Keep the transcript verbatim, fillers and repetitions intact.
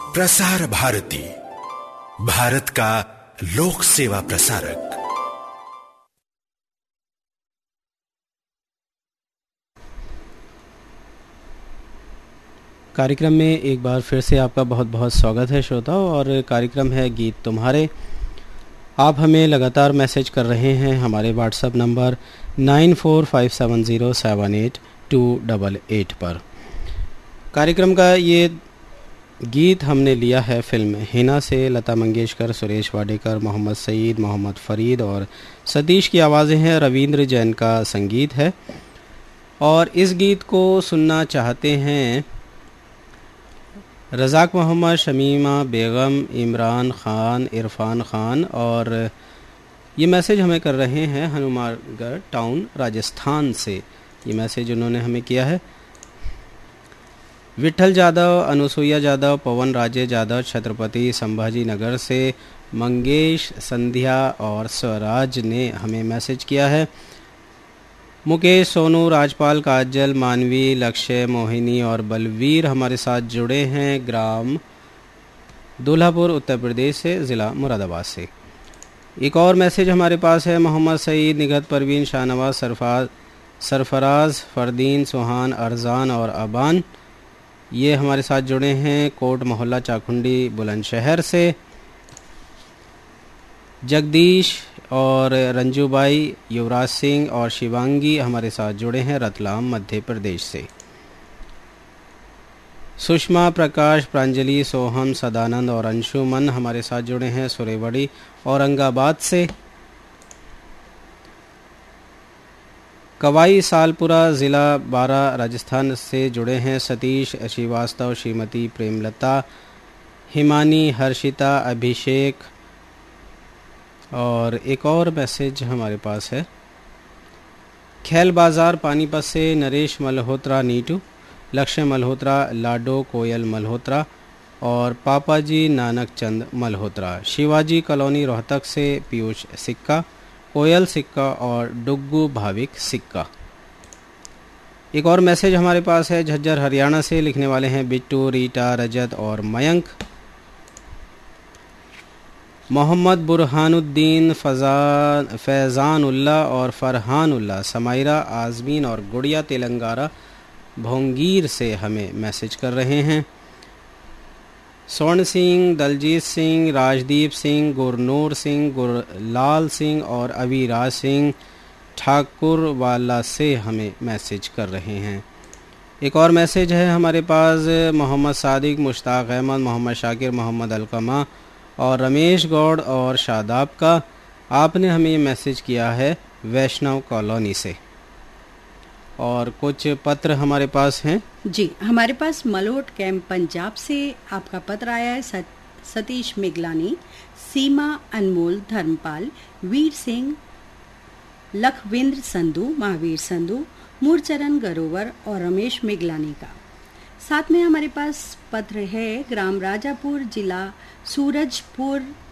प्रसार भारती, भारत का लोक सेवा प्रसारक। कार्यक्रम में एक बार फिर से आपका बहुत बहुत स्वागत है श्रोताओं। और कार्यक्रम है गीत तुम्हारे। आप हमें लगातार मैसेज कर रहे हैं हमारे WhatsApp number nine four five seven zero seven eight to double eight पर। कार्यक्रम का ये गीत हमने लिया है फिल्म हिना से। लता मंगेशकर, सुरेश वाडेकर, मोहम्मद सईद, मोहम्मद फरीद और सतीश की आवाज़ें हैं। रविंद्र जैन का संगीत है। और इस गीत को सुनना चाहते हैं रज़ाक मोहम्मद, शमीमा बेगम, इमरान ख़ान, इरफान ख़ान। और ये मैसेज हमें कर रहे हैं हनुमानगढ़ टाउन राजस्थान से। ये मैसेज उन्होंने हमें किया है। विठल यादव, अनुसुईया यादव, पवन राजे यादव छत्रपति संभाजी नगर से, मंगेश, संध्या और स्वराज ने हमें मैसेज किया है। मुकेश, सोनू, राजपाल, काजल, मानवी, लक्ष्य, मोहिनी और बलवीर हमारे साथ जुड़े हैं ग्राम दुल्हापुर उत्तर प्रदेश से, ज़िला मुरादाबाद से। एक और मैसेज हमारे पास है मोहम्मद सईद, निगत, परवीन, शाहनवाज, सरफराज सरफराज फरदीन, सुहान, अरजान और अबान। ये हमारे साथ जुड़े हैं कोट मोहल्ला चाकुंडी बुलंदशहर से। जगदीश और रंजूबाई, युवराज सिंह और शिवांगी हमारे साथ जुड़े हैं रतलाम मध्य प्रदेश से। सुषमा, प्रकाश, प्रांजलि, सोहम, सदानंद और अंशुमन हमारे साथ जुड़े हैं सुरेवड़ी औरंगाबाद से। कवाई सालपुरा ज़िला बारा राजस्थान से जुड़े हैं सतीश श्रीवास्तव, श्रीमती प्रेमलता, हिमानी, हर्षिता, अभिषेक। और एक और मैसेज हमारे पास है खेल बाज़ार पानीपत से नरेश मल्होत्रा, नीटू, लक्ष्य मल्होत्रा, लाडो, कोयल मल्होत्रा और पापा जी नानक चंद मल्होत्रा। शिवाजी कॉलोनी रोहतक से पीयूष सिक्का, कोयल सिक्का और डुग्गू भाविक सिक्का। एक और मैसेज हमारे पास है झज्जर हरियाणा से। लिखने वाले हैं बिट्टू, रीटा, रजत और मयंक। मोहम्मद बुरहानुद्दीन, फजान फैज़ानुल्लाह और फरहानुल्लाह, समायरा, आज़मीन और गुड़िया तेलंगाना भोंगीर से हमें मैसेज कर रहे हैं। स्वर्ण सिंह, दलजीत सिंह, राजदीप सिंह, गुरनूर सिंह, गुरलाल सिंह और अविराज सिंह ठाकुर वाला से हमें मैसेज कर रहे हैं। एक और मैसेज है हमारे पास मोहम्मद सादिक, मुश्ताक अहमद, मोहम्मद शाकिर, मोहम्मद अलकमा और रमेश गौड़ और शादाब का। आपने हमें मैसेज किया है वैष्णव कॉलोनी से। और कुछ पत्र हमारे पास हैं। जी, हमारे पास मलोट कैंप पंजाब से आपका पत्र आया है। सत, सतीश मिगलानी, सीमा, अनमोल, धर्मपाल, वीर सिंह, लखविंद्र संधू, महावीर संधू, मूरचरण गरोवर और रमेश मिगलानी का। साथ में हमारे पास पत्र है ग्राम राजापुर, जिला सूरजपुर,